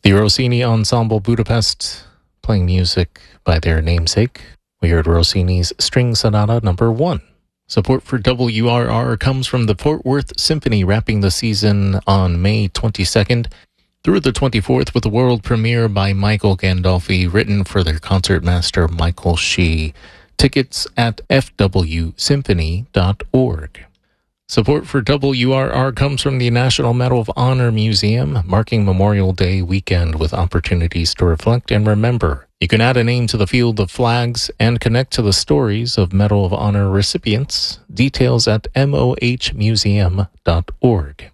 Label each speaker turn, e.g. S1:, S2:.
S1: The Rossini Ensemble Budapest, playing music by their namesake. We heard Rossini's String Sonata No. 1. Support for WRR comes from the Fort Worth Symphony, wrapping the season on May 22nd through the 24th with a world premiere by Michael Gandolfi, written for their concertmaster Michael Shee. Tickets at fwsymphony.org. Support for WRR comes from the National Medal of Honor Museum, marking Memorial Day weekend with opportunities to reflect and remember. You can add a name to the field of flags and connect to the stories of Medal of Honor recipients. Details at mohmuseum.org.